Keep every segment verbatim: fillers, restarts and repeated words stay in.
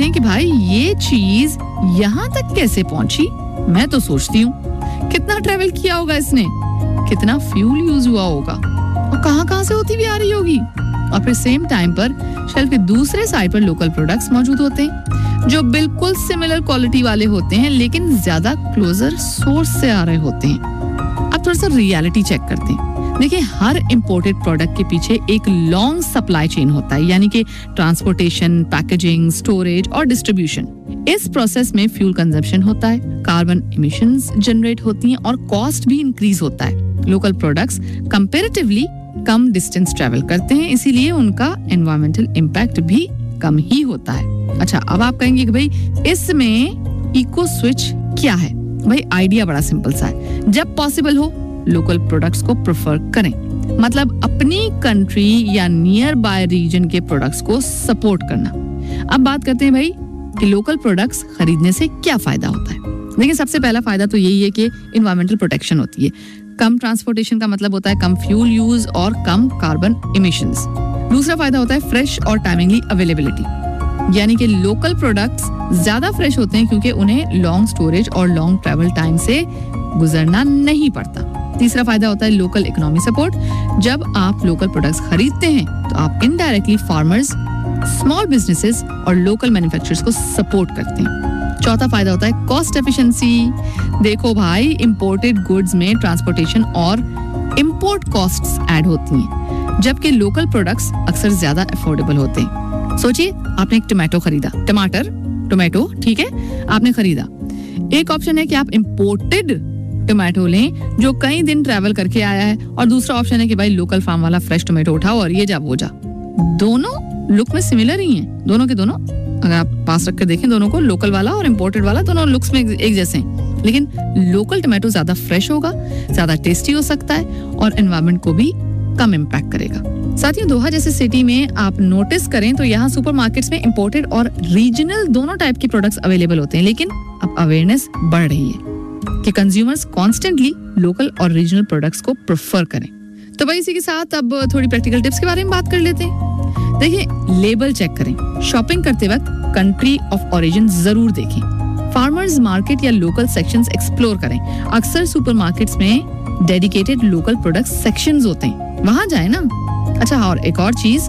हैं कि भाई ये चीज यहाँ तक कैसे पहुंची। मैं तो सोचती हूँ कितना ट्रेवल किया होगा इसने, कितना फ्यूल यूज हुआ होगा और कहाँ कहाँ से होती भी आ रही होगी। और फिर सेम टाइम पर शेल्फ के दूसरे साइड पर लोकल प्रोडक्ट्स मौजूद होते हैं जो बिल्कुल सिमिलर क्वालिटी वाले होते हैं लेकिन ज्यादा क्लोजर सोर्स से आ रहे होते हैं। अब थोड़ा सा रियलिटी चेक करते हैं। देखिए, हर इंपोर्टेड प्रोडक्ट के पीछे एक लॉन्ग सप्लाई चेन होता है, यानी कि ट्रांसपोर्टेशन, पैकेजिंग, स्टोरेज और डिस्ट्रीब्यूशन। इस प्रोसेस में फ्यूल कंजम्पशन होता है, कार्बन इमिशंस जनरेट होती हैं और कॉस्ट भी इंक्रीज होता है। लोकल प्रोडक्ट्स कंपैरेटिवली कम डिस्टेंस ट्रैवल करते हैं, इसीलिए उनका एनवायरमेंटल इम्पैक्ट भी कम ही होता है। अच्छा, अब आप कहेंगे कि भाई इसमें इको स्विच क्या है? भाई आइडिया बड़ा सिंपल सा है। जब पॉसिबल हो लोकल प्रोडक्ट्स को प्रेफर करें, मतलब अपनी कंट्री या नियर बाय रीजन के प्रोडक्ट्स को सपोर्ट करना। अब बात करते हैं भाई कि लोकल प्रोडक्ट्स खरीदने से क्या फायदा होता है। देखिए, सबसे पहला फायदा तो यही है कि एनवायरमेंटल प्रोटेक्शन होती है। कम ट्रांसपोर्टेशन का मतलब होता है कम फ्यूल यूज और कम कार्बन इमिशंस। दूसरा फायदा होता है फ्रेश और टाइमिंगली अवेलेबिलिटी, यानी कि लोकल प्रोडक्ट्स ज्यादा फ्रेश होते हैं क्योंकि उन्हें लॉन्ग स्टोरेज और लॉन्ग ट्रैवल टाइम से गुजरना नहीं पड़ता। तीसरा फायदा होता है लोकल इकोनॉमी सपोर्ट। जब आप लोकल प्रोडक्ट्स खरीदते हैं तो आप इनडायरेक्टली फार्मर्स, स्मॉल बिजनेसेस और लोकल मैन्युफैक्चरर्स को सपोर्ट करते हैं। चौथा फायदा होता है कॉस्ट एफिशिएंसी। देखो भाई, इंपोर्टेड गुड्स में ट्रांसपोर्टेशन और इंपोर्ट कॉस्ट्स ऐड होती हैं, जबकि लोकल प्रोडक्ट्स अक्सर ज्यादा अफोर्डेबल होते हैं। सोचिए, आपने एक टोमेटो खरीदा, टमाटर, टोमेटो, ठीक है, आपने खरीदा। एक ऑप्शन है कि आप इंपोर्टेड टोमेटो लें जो कई दिन ट्रैवल करके आया है, और दूसरा ऑप्शन है कि भाई लोकल फार्म वाला फ्रेश टोमेटो उठाओ और ये जा वो जा। दोनों लुक में सिमिलर ही हैं, दोनों के दोनों। अगर आप पास रख कर देखें दोनों को, लोकल वाला और इंपोर्टेड वाला, दोनों लुक्स में एक जैसे हैं, लेकिन लोकल टोमेटो ज्यादा फ्रेश होगा, ज्यादा टेस्टी हो सकता है और एनवायरनमेंट को भी कम इम्पैक्ट करेगा। साथियों, दोहा जैसे सिटी में आप नोटिस करें तो यहाँ सुपरमार्केट्स में इंपोर्टेड और रीजनल दोनों टाइप के प्रोडक्ट्स अवेलेबल होते हैं, लेकिन अब अवेयरनेस बढ़ रही है कि कंज्यूमर्स कॉन्स्टेंटली लोकल और रीजनल प्रोडक्ट्स को प्रेफर करें। तो भाई इसी के साथ अब थोड़ी प्रैक्टिकल टिप्स के बारे में बात कर लेते हैं। देखिए, लेबल चेक करें। शॉपिंग करते वक्त कंट्री ऑफ ओरिजिन जरूर देखें। फार्मर्स मार्केट या लोकल सेक्शंस एक्सप्लोर करें। अक्सर सुपरमार्केट्स में डेडिकेटेड लोकल प्रोडक्ट सेक्शंस होते हैं, वहां जाए ना। अच्छा, और एक और चीज,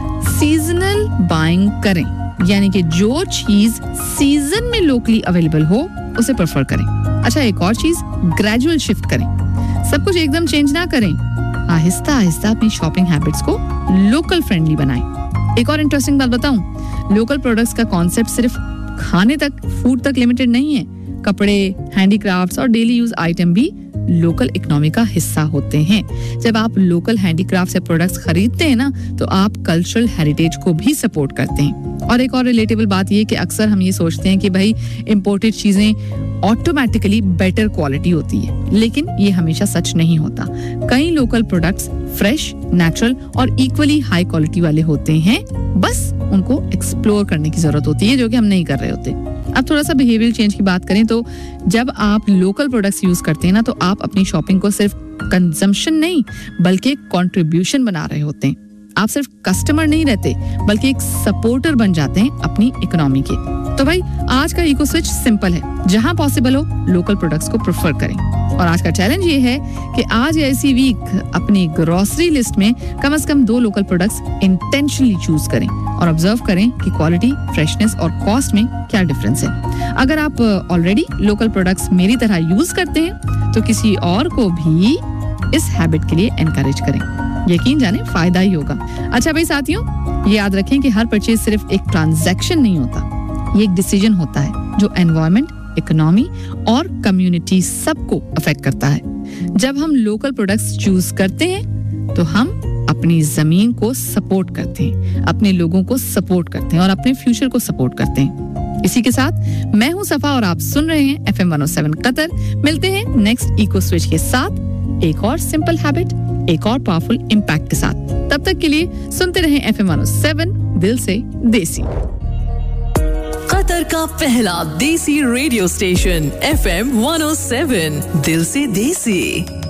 सीजनल बाइंग करें, यानी कि जो चीज सीजन में लोकली अवेलेबल हो उसे प्रेफर करें। अच्छा, एक और चीज, ग्रेजुअल शिफ्ट करें, सब कुछ एकदम चेंज ना करें। आहिस्ता आहिस्ता अपनी शॉपिंग हैबिट्स को लोकल फ्रेंडली बनाएं। एक और इंटरेस्टिंग बात बताऊं, लोकल प्रोडक्ट्स का कॉन्सेप्ट सिर्फ खाने तक, फूड तक लिमिटेड नहीं है। कपड़े, हैंडीक्राफ्ट्स और डेली यूज आइटम भी लोकल इकोनॉमी का हिस्सा होते हैं। जब आप लोकल हैंडीक्राफ्ट से प्रोडक्ट्स खरीदते हैं ना, तो आप कल्चरल हेरिटेज को भी सपोर्ट करते हैं। और एक और रिलेटेबल बात ये कि अक्सर हम ये सोचते हैं कि भाई इंपोर्टेड चीजें ऑटोमेटिकली बेटर क्वालिटी होती है, लेकिन ये हमेशा सच नहीं होता। कई लोकल प्रोडक्ट्स फ्रेश, नेचुरल और इक्वली हाई क्वालिटी वाले होते हैं, बस उनको एक्सप्लोर करने की जरूरत होती है, जो कि हम नहीं कर रहे होते। अब थोड़ा सा बिहेवियर चेंज की बात करें तो जब आप लोकल प्रोडक्ट्स यूज करते हैं ना, तो आप अपनी शॉपिंग को सिर्फ कंजम्पशन नहीं बल्कि कंट्रीब्यूशन बना रहे होते हैं। आप सिर्फ कस्टमर नहीं रहते बल्कि एक सपोर्टर बन जाते हैं अपनी इकोनॉमी के। तो भाई आज का इको स्विच सिंपल है, जहां पॉसिबल हो लोकल प्रोडक्ट्स को प्रेफर करें। और आज का चैलेंज ये है कि आज या इसी वीक अपनी ग्रोसरी लिस्ट में कम से कम दो लोकल प्रोडक्ट्स इंटेंशनली चूज करें और ऑब्जर्व करें कि क्वालिटी, फ्रेशनेस और कॉस्ट में क्या डिफरेंस है। अगर आप ऑलरेडी लोकल प्रोडक्ट्स मेरी तरह यूज करते हैं तो किसी और को भी इस हैबिट के लिए एनकरेज करें, यकीन जाने फायदा ही होगा। अच्छा भाई साथियों, ये याद रखें कि हर परचेज सिर्फ एक ट्रांजैक्शन नहीं होता, ये एक डिसीजन होता है जो एनवायरनमेंट, इकोनॉमी और कम्युनिटी सबको अफेक्ट करता है। जब हम लोकल प्रोडक्ट्स चूज करते हैं तो हम अपनी जमीन को सपोर्ट करते हैं, अपने लोगों को सपोर्ट करते हैं और अपने फ्यूचर को सपोर्ट करते हैं। इसी के साथ मैं हूं सफा और आप सुन रहे हैं F M one O seven Qatar. मिलते हैं नेक्स्ट इको स्विच के साथ, एक और सिंपल हैबिट, एक और पावरफुल इम्पैक्ट के साथ। तब तक के लिए सुनते रहें F M one O seven, दिल से देसी। कतर का पहला देसी radio station F M one O seven, दिल से देसी।